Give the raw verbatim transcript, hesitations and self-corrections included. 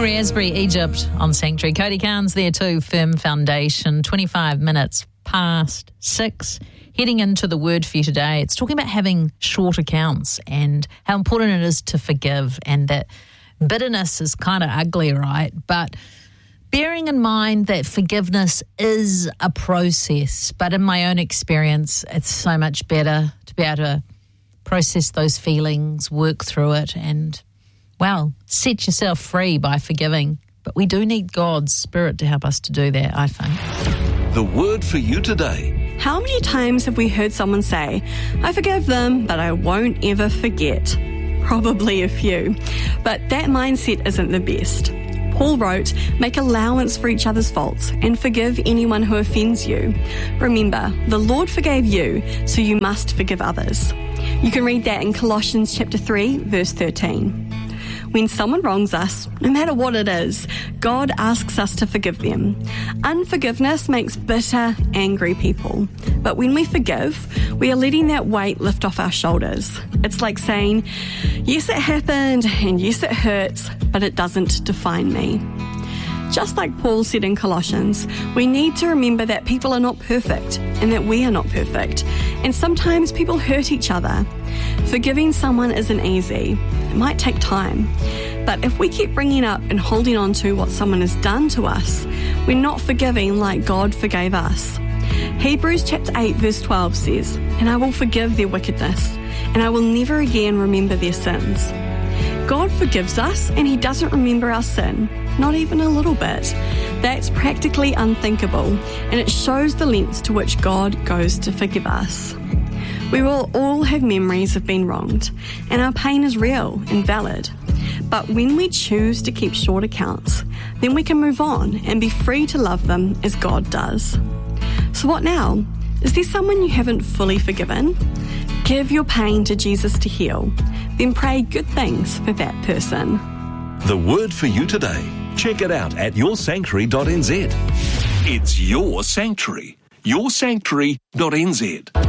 Tori Asbury, Egypt on Sanctuary. Cody Carnes there too, Firm Foundation. twenty-five minutes past six. Heading into the word for you today, it's talking about having short accounts and how important it is to forgive, and that bitterness is kind of ugly, right? But bearing in mind that forgiveness is a process, but in my own experience, it's so much better to be able to process those feelings, work through it, and, well, set yourself free by forgiving. But we do need God's Spirit to help us to do that, I think. The word for you today. How many times have we heard someone say, I forgive them, but I won't ever forget? Probably a few. But that mindset isn't the best. Paul wrote, make allowance for each other's faults and forgive anyone who offends you. Remember, the Lord forgave you, so you must forgive others. You can read that in Colossians chapter three, verse thirteen. When someone wrongs us, no matter what it is, God asks us to forgive them. Unforgiveness makes bitter, angry people. But when we forgive, we are letting that weight lift off our shoulders. It's like saying, yes, it happened, and yes, it hurts, but it doesn't define me. Just like Paul said in Colossians, we need to remember that people are not perfect and that we are not perfect. And sometimes people hurt each other. Forgiving someone isn't easy. It might take time. But if we keep bringing up and holding on to what someone has done to us, we're not forgiving like God forgave us. Hebrews chapter eight verse twelve says, and I will forgive their wickedness, and I will never again remember their sins. God forgives us and he doesn't remember our sin, not even a little bit. That's practically unthinkable, and it shows the lengths to which God goes to forgive us. We will all have memories of being wronged, and our pain is real and valid. But when we choose to keep short accounts, then we can move on and be free to love them as God does. So what now? Is there someone you haven't fully forgiven? Give your pain to Jesus to heal. Then pray good things for that person. The word for you today. Check it out at your sanctuary dot n z. It's Your Sanctuary. your sanctuary dot n z.